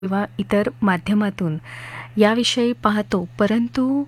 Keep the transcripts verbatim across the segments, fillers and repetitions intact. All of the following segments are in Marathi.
किंवा इतर माध्यमातून याविषयी पाहतो, परंतु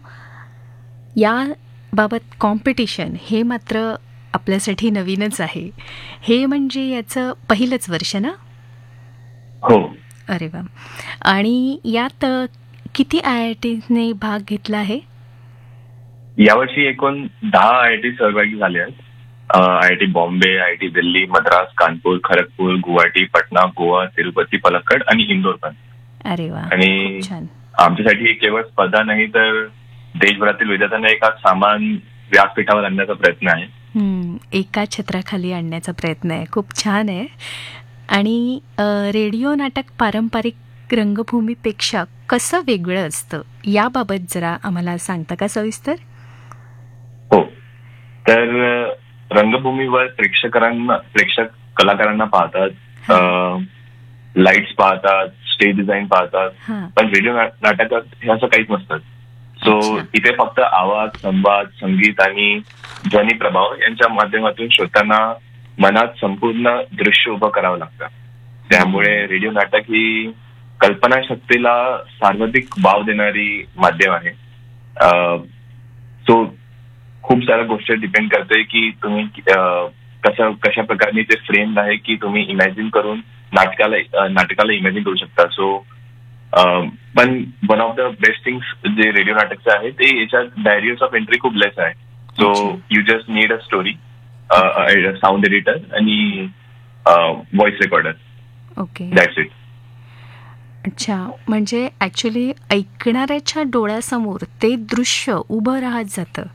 याबाबत कॉम्पिटिशन हे मात्र आपल्यासाठी नवीनच आहे. हे म्हणजे याचं पहिलंच वर्ष ना? हो. अरे वा. आणि यात अ, किती आय आय टीने भाग घेतला आहे? यावर्षी एकूण दहा आय आय टी सहभागी झाले आहेत. I I T Bombay, I I T Delhi, Madras, Kanpur, Kharagpur, Guwahati, Patna, Goa, Tirupati, Palakkad आणि इंदोर पण. अरे वा, आणि खूप छान. आमच्यासाठी ही केवळ स्पर्धा नाही तर देशभरातील विद्यार्थ्यांना एका समान व्यासपीठावर आणण्याचा प्रयत्न आहे. हं, एका छत्राखाली आणण्याचा प्रयत्न आहे. खूप छान आहे. आणि अ, रेडिओ नाटक पारंपरिक रंगभूमीपेक्षा कसं वेगळं असतं, याबाबत जरा आम्हाला सांगता का सविस्तर? हो. तर अ, रंगभूमीवर प्रेक्षकांना प्रेक्षक कलाकारांना पाहतात, लाईट्स पाहतात, स्टेज डिझाईन पाहतात, हां. पण रेडिओ नाटकात हे असं काहीच नसतं. सो अच्छा. इथे फक्त आवाज, संवाद, संगीत आणि ध्वनी प्रभाव यांच्या माध्यमातून श्रोत्यांना मनात संपूर्ण दृश्य उभं करावं लागतं. त्यामुळे रेडिओ नाटक ही कल्पनाशक्तीला सर्वाधिक वाव देणारी माध्यम आहे. सो खूप साऱ्या गोष्टी डिपेंड करते की तुम्ही अ, कसं कशा प्रकारने ते फ्रेम आहे की तुम्ही इमॅजिन करून नाटकाला अ, नाटकाला इमॅजिन करू शकता. सो पण one of the best things जे रेडिओ नाटकचं आहे ते याच्यात बॅरियर्स ऑफ एंट्री खूप लेस आहे. So you just need a story, sound editor आणि voice recorder. Okay. That's it. अच्छा, म्हणजे ॲक्च्युली ऐकणाऱ्याच्या डोळ्यासमोर ते दृश्य उभं राहत जातं.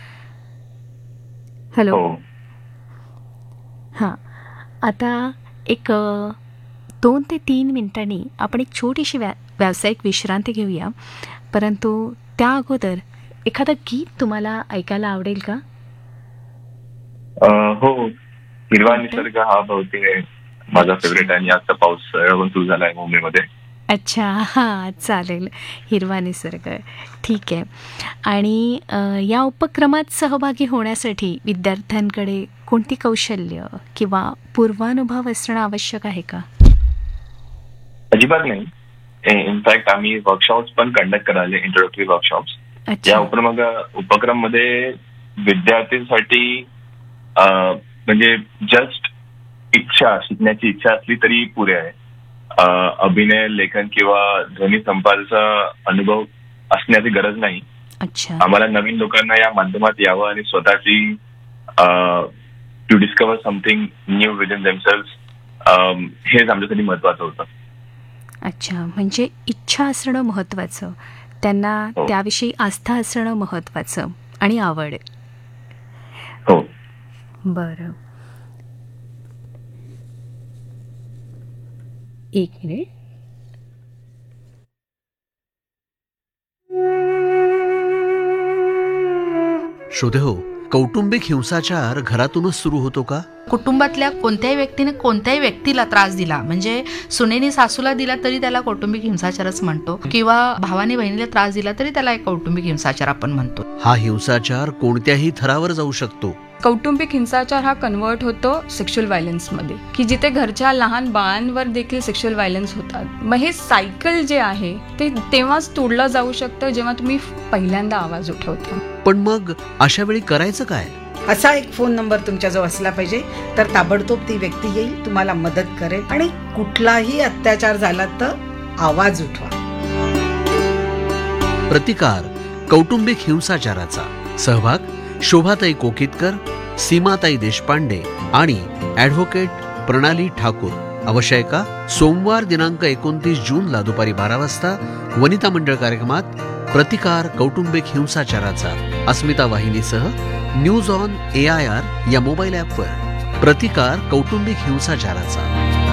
हॅलो. हो. हां. आता एक अ, दोन ते तीन मिनिटांनी आपण एक छोटीशी व्या व्यावसायिक विश्रांती घेऊया. परंतु त्या अगोदर एखादं गीत तुम्हाला ऐकायला आवडेल का? अ, हो. हिरवा कोणतं? निसर्ग हा बहुतेक आहे माझा फेवरेट आणि आता पाऊस पण सुरू झाला आहे मुंबईमध्ये. अच्छा, हां, चालेल. हिरवा निसर्ग. ठीक आहे. आणि अ, या उपक्रमात सहभागी होण्यासाठी विद्यार्थ्यांकडे कोणती कौशल्य किंवा पूर्वानुभव असणं आवश्यक आहे का? अजिबात नाही. इनफॅक्ट आम्ही वर्कशॉप्स पण कंडक्ट करायले, इंट्रोडक्टरी वर्कशॉप्स. या अच्छा. उपक्रम उपक्रम मध्ये विद्यार्थ्यांसाठी अ, म्हणजे जस्ट इच्छा, शिकण्याची इच्छा असली तरी पुरे आहे. अ, अभिनय, लेखन किंवा ध्वनी संपादचा अनुभव असण्याची गरज नाही. अच्छा. आम्हाला नवीन लोकांना या माध्यमात यावं आणि स्वतःची to discover something new within themselves, हेच आमच्यासाठी महत्वाचं होतं. अच्छा, म्हणजे इच्छा असणं महत्त्वाचं, त्यांना हो. त्याविषयी आस्था असणं महत्त्वाचं आणि आवड. हो. बरं. एक मिनिट. श्रोते हो, कौटुंबिक हिंसाचार घरातूनच सुरू होतो का? कुटुंबातल्या कोणत्याही व्यक्तीने कोणत्याही व्यक्तीला त्रास दिला, म्हणजे सुनेनी सासूला दिला तरी त्याला कौटुंबिक हिंसाचारच म्हणतो, किंवा भावाने बहिणीला त्रास दिला तरी त्याला एक कौटुंबिक हिंसाचार आपण म्हणतो. हा हिंसाचार कोणत्याही थरावर जाऊ शकतो. कौटुंबिक हिंसाचार हा कन्वर्ट होतो सेक्शुअल व्हायलन्समध्ये, की जिथे घरच्या लहान बाळांवर देखील सेक्शुअल व्हायलन्स होतात. मग हे सायकल जे आहे ते तेव्हाच तोडलं जाऊ शकतं जेव्हा तुम्ही पहिल्यांदा आवाज उठवता. पण मग अशा वेळी करायचं काय? असा एक फोन नंबर तुमच्याजवळ असला पाहिजे, तर ताबडतोब ती व्यक्ती येईल, तुम्हाला मदत करेल आणि कुठलाही अत्याचार झाला तर आवाज उठवा. प्रतिकार कौटुंबिक हिंसाचाराचा. सहभाग शोभाताई कोकितकर, सीमाताई देशपांडे आणि ॲडव्होकेट प्रणाली ठाकूर. अवश्य सोमवार दिनांक एकोणतीस जूनला दुपारी बारा वाजता वनिता मंडळ कार्यक्रमात प्रतिकार कौटुंबिक हिंसाचाराचा, अस्मिता वाहिनीसह news on A I R या मोबाईल ॲपवर. प्रतिकार कौटुंबिक हिंसाचाराचा.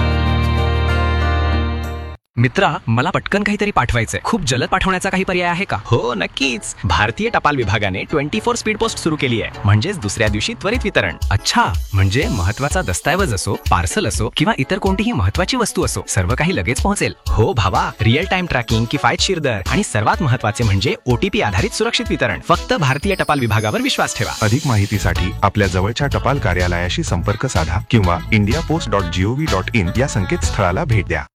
मित्रा, मला पटकन काहीतरी पाठवायचंय. खूप जलद पाठवण्याचा काही पर्याय आहे का? हो नक्कीच. भारतीय टपाल विभागाने ट्वेंटी फोर स्पीड पोस्ट सुरू केली आहे, म्हणजेच दुसऱ्या दिवशी त्वरित वितरण. अच्छा, म्हणजे महत्वाचा दस्तावेज असो, पार्सल असो किंवा इतर कोणतीही महत्वाची वस्तू असो, सर्व काही लगेच पोहोचेल. हो भावा, रिअल टाइम ट्रॅकिंग, किफायतशीर दर आणि सर्वात महत्वाचे म्हणजे ओटीपी आधारित सुरक्षित वितरण. फक्त भारतीय टपाल विभागावर विश्वास ठेवा. अधिक माहितीसाठी आपल्या जवळच्या टपाल कार्यालयाशी संपर्क साधा किंवा India post dot G O V dot in या संकेतस्थळाला भेट द्या.